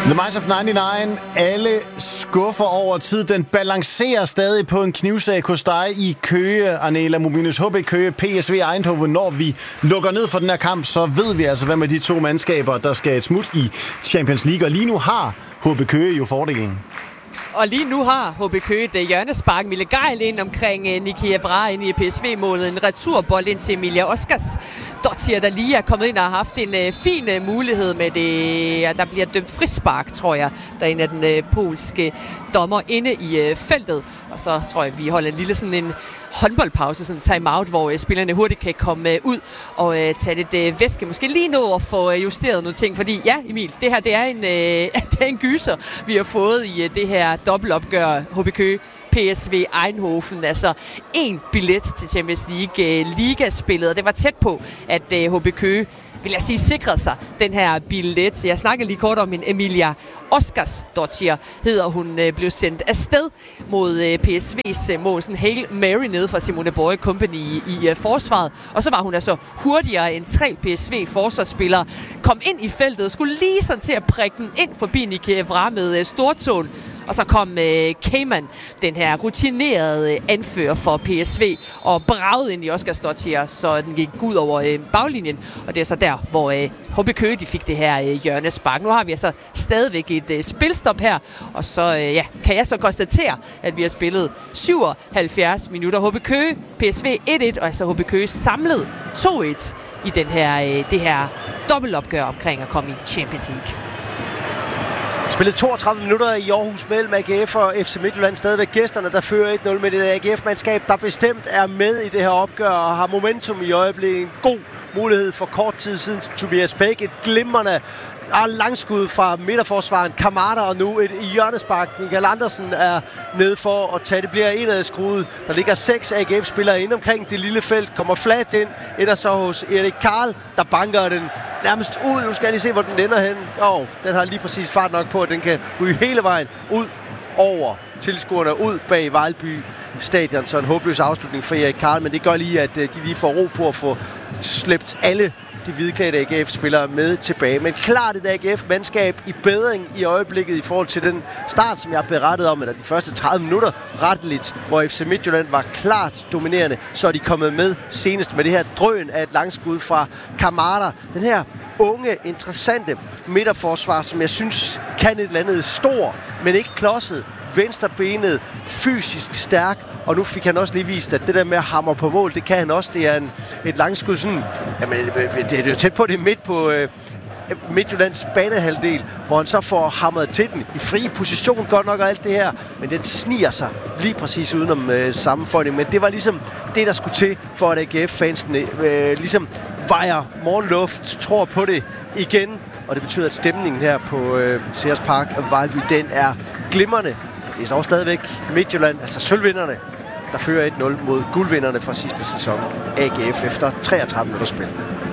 The Minds of 99. Alle skuffer over tid. Den balancerer stadig på en knivsæg hos dig i Køge, Arnela Mobinis. HB Køge, PSV Eindhoven. Når vi lukker ned for den her kamp, så ved vi altså, hvad med de to mandskaber, der skal et smut i Champions League. Og lige nu har HB Køge jo fordelen. Og lige nu har HB Køge det hjørnespark. Mille Geil ind omkring Niki Evra ind i PSV-målet. En returbold ind til Emilia Oskars Dottir, der lige er kommet ind og har haft en fin mulighed med det. Ja, der bliver dømt frispark, tror jeg, derinde af den polske dommer inde i feltet. Og så tror jeg, vi holder en lille sådan en håndboldpause, sådan en time-out, hvor spillerne hurtigt kan komme ud og tage lidt væske. Måske lige nå at få justeret nogle ting, fordi ja, Emil, det her det er en gyser, vi har fået i det her dobbeltopgør HB Køge PSV Eindhoven, altså en billet til Champions League ligaspillet, og det var tæt på, at HB Køge, vil jeg sige, sikrede sig den her billet. Jeg snakkede lige kort om en Emilia Oskars Dottir, hedder hun, blev sendt afsted mod PSV's mål, sådan Hail Mary nede fra Simone Borge Company i forsvaret, og så var hun altså hurtigere end 3 PSV-forsvarsspillere, kom ind i feltet og skulle lige sådan til at prikke den ind forbi Niki Evra med stortåen. Og så kom Cayman, den her rutinerede anfører for PSV, og bragede ind i Oskars Dottir, så den gik ud over baglinjen. Og det er så der, hvor HB Køge de fik det her hjørnespark. Nu har vi altså stadigvæk et spilstop her, og så kan jeg så konstatere, at vi har spillet 77 minutter. HB Køge, PSV 1-1, og altså HB Køge samlet 2-1 i det her dobbeltopgør omkring at komme i Champions League. Spillet 32 minutter i Aarhus mellem AGF og FC Midtjylland. Stadigvæk gæsterne, der fører 1-0 med det AGF-mandskab, der bestemt er med i det her opgør og har momentum i øjeblikket. En god mulighed for kort tid siden. Tobias Bæk, et glimrende langskud fra midterforsvaren Kamada, og nu et hjørnespark. Michael Andersen er nede for at tage. Det bliver indadskruet. Der ligger 6 AGF-spillere inde omkring det lille felt. Kommer flat ind. Ender så hos Erik Karl, der banker den nærmest ud. Nu skal jeg lige se, hvor den ender hen. Den har lige præcis fart nok på, at den kan ryge hele vejen ud over tilskuerne, ud bag Vejlby Stadion. Så en håbløs afslutning for Erik Karl, men det gør lige, at de lige får ro på at få slæbt alle de hvidklædte AGF-spillere med tilbage. Men klart et AGF-mandskab i bedring i øjeblikket i forhold til den start, som jeg har berettet om, eller de første 30 minutter retteligt, hvor FC Midtjylland var klart dominerende, så er de kommet med senest med det her drøn af et langskud fra Kamada. Den her unge, interessante midterforsvar, som jeg synes kan et eller andet stor, men ikke klodset, venstrebenet, fysisk stærk, og nu fik han også lige vist, at det der med at hamre på mål, det kan han også. Det er et langskud sådan, jamen det er jo tæt på, det midt på Midtjyllands banehalvdel, hvor han så får hamret til den i fri position, godt nok og alt det her, men den sniger sig lige præcis udenom sammenføjning, men det var ligesom det, der skulle til, for at AGF-fansene ligesom vejer morgenluft, tror på det igen, og det betyder, at stemningen her på Sears Park og Vejlby, den er glimrende. Det er så også stadigvæk Midtjylland, altså sølvvinderne, der fører 1-0 mod guldvinderne fra sidste sæson, AGF, efter 33 minutter spil.